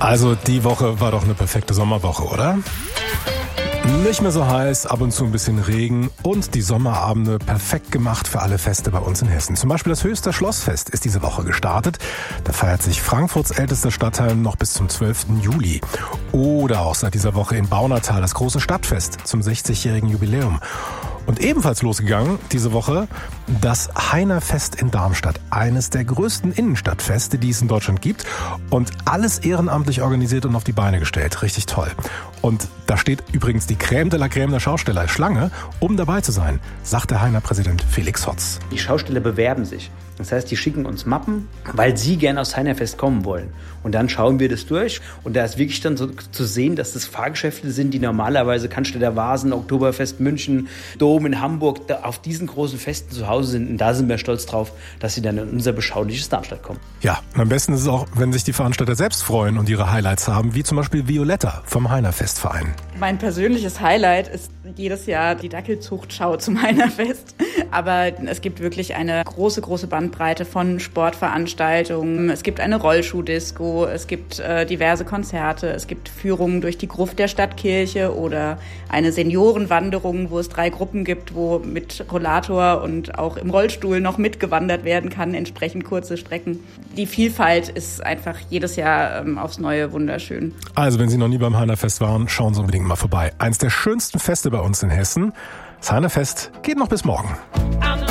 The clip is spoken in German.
Also die Woche war doch eine perfekte Sommerwoche, oder? Nicht mehr so heiß, ab und zu ein bisschen Regen und die Sommerabende perfekt gemacht für alle Feste bei uns in Hessen. Zum Beispiel das Höchster Schlossfest ist diese Woche gestartet. Da feiert sich Frankfurts ältester Stadtteil noch bis zum 12. Juli. Oder auch seit dieser Woche in Baunatal das große Stadtfest zum 60-jährigen Jubiläum. Und ebenfalls losgegangen diese Woche das Heinerfest in Darmstadt. Eines der größten Innenstadtfeste, die es in Deutschland gibt. Und alles ehrenamtlich organisiert und auf die Beine gestellt. Richtig toll. Und da steht übrigens die Crème de la Crème der Schausteller Schlange, um dabei zu sein, sagt der Heiner-Präsident Felix Hotz. Die Schausteller bewerben sich. Das heißt, die schicken uns Mappen, weil sie gerne aufs Heinerfest kommen wollen. Und dann schauen wir das durch. Und da ist wirklich dann so zu sehen, dass das Fahrgeschäfte sind, die normalerweise Cannstatter Vasen, Oktoberfest München, Dom in Hamburg auf diesen großen Festen zu Hause sind. Und da sind wir stolz drauf, dass sie dann in unser beschauliches Darmstadt kommen. Ja, und am besten ist es auch, wenn sich die Veranstalter selbst freuen und ihre Highlights haben, wie zum Beispiel Violetta vom Heinerfestverein. Mein persönliches Highlight ist jedes Jahr die Dackelzuchtschau zum Heinerfest. Aber es gibt wirklich eine große Bandbreite von Sportveranstaltungen. Es gibt eine Rollschuhdisco, es gibt diverse Konzerte, es gibt Führungen durch die Gruft der Stadtkirche oder eine Seniorenwanderung, wo es 3 Gruppen gibt, wo mit Rollator und auch im Rollstuhl noch mitgewandert werden kann, entsprechend kurze Strecken. Die Vielfalt ist einfach jedes Jahr aufs Neue wunderschön. Also wenn Sie noch nie beim Heinerfest waren, schauen Sie unbedingt mal vorbei. Eins der schönsten Feste bei uns in Hessen. Das Heinerfest geht noch bis morgen.